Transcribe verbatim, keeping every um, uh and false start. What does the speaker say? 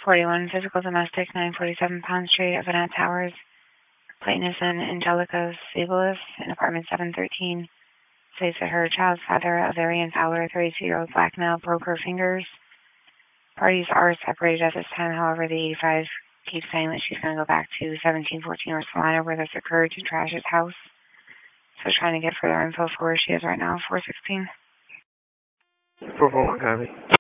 forty-one, physical domestic, nine forty-seven Pond Street, Evanet Towers. Clayton is in Angelica Sabelis in apartment seven thirteen. States that her child's father, a Varian Fowler, thirty-two-year-old black male, broke her fingers. Parties are separated at this time. However, the eighty-five keeps saying that she's going to go back to seventeen fourteen North Salina where this occurred to trash his house. So trying to get further info for where she is right now, four sixteen. four four one, copy.